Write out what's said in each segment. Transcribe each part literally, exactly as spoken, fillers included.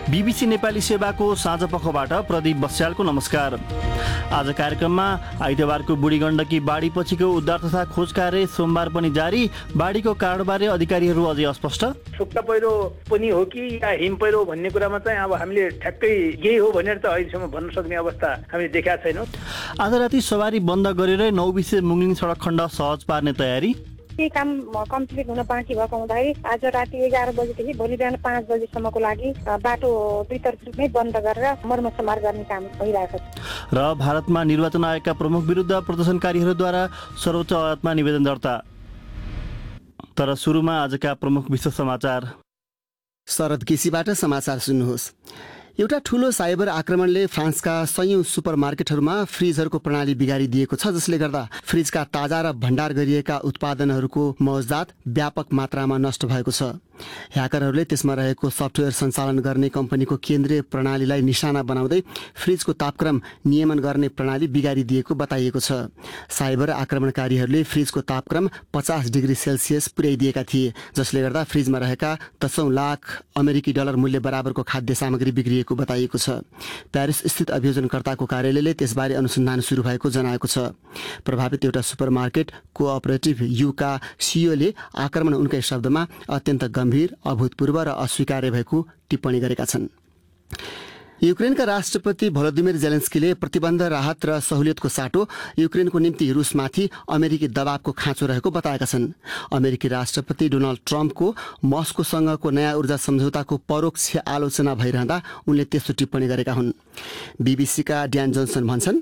BBC Nepali सेवाको साँझ पखबाट प्रदीप बस्यालको नमस्कार। आज कार्यक्रममा आइतबारको बुढी गण्डकी बाढी पछिको उद्धार तथा खोज कार्य सोमबार पनि जारी। बाढीको कारणबारे अधिकारीहरू अझै अस्पष्ट। सुक्खा पहिरो पनि हो कि या हिम पहिरो भन्ने कुरामा चाहिँ अब हामीले ठ्याक्कै यही हो भनेर त अहिलेसम्म भन्न सक्ने अवस्था हामीले देखाएको छैनौँ। आज राति सवारी बन्द गरेरै नौबिसे मुङलिङ सडक खण्ड सहज पार्ने तयारी। केही काम कम्प्लिट हुन बाँकी भएको हुँदाखेरि आज राति एघार बजेदेखि भोलि बिहान पाँच बजेसम्मको लागि बाटो दुईतर्फमै बन्द गरेर मर्मसमार गर्ने काम भइरहेको छ। र भारतमा निर्वाचन आयोगका प्रमुख विरुद्ध प्रदर्शनकारीहरूद्वारा सर्वोच्च अदालतमा निवेदन दर्ता। तर सुरुमा आजका प्रमुख विश्व समाचार। शरद केसीबाट समाचार सुन्नुहोस्। एउटा ठूलो साइबर आक्रमणले फ्रान्सका सयौं सुपरमार्केटहरूमा फ्रिजहरूको प्रणाली बिगारिदिएको छ, जसले गर्दा फ्रिजका ताजा र भण्डार गरिएका उत्पादनहरूको मौजदात व्यापक मात्रामा नष्ट भएको छ। ह्याकरहरूले त्यसमा रहेको सफ्टवेयर सञ्चालन गर्ने कम्पनीको केन्द्रीय प्रणालीलाई निशाना बनाउँदै फ्रिजको तापक्रम नियमन गर्ने प्रणाली बिगारिदिएको बताइएको छ। साइबर आक्रमणकारीहरूले फ्रिजको तापक्रम पचास डिग्री सेल्सियस पुर्याइदिएका थिए, जसले गर्दा फ्रिजमा रहेका दशौं लाख अमेरिकी डलर मूल्य बराबरको खाद्य सामग्री बिग्रिएको बताइएको छ। प्यारिस स्थित अभियोजनकर्ताको कार्यालयले त्यसबारे अनुसन्धान सुरु भएको जनाएको छ। प्रभावित एउटा सुपरमार्केट कोअपरेटिभ युका सिइओले आक्रमण उनकै शब्दमा अत्यन्त गम्भीर, अभूतपूर्व र अस्वीकार्य भएको टिप्पणी गरेका छन्। युक्रेनका राष्ट्रपति भलोदिमिर जेलेन्स्कीले प्रतिबन्ध, राहत र सहुलियतको साटो युक्रेनको निम्ति रुसमाथि अमेरिकी दबावको खाँचो रहेको बताएका छन्। अमेरिकी राष्ट्रपति डोनाल्ड ट्रम्पको मस्कोसँगको नयाँ ऊर्जा सम्झौताको परोक्ष आलोचना भइरहँदा उनले त्यस्तो टिप्पणी गरेका हुन्। बीबीसीका ड्यान जोन्सन भन्छन्,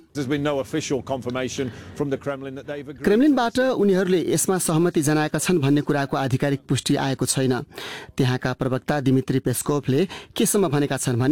क्रेमलिनबाट उनीहरूले यसमा सहमति जनाएका छन् भन्ने कुराको आधिकारिक पुष्टि आएको छैन। त्यहाँका प्रवक्ता दिमित्री पेस्कोभले केसम्म भनेका छन् भने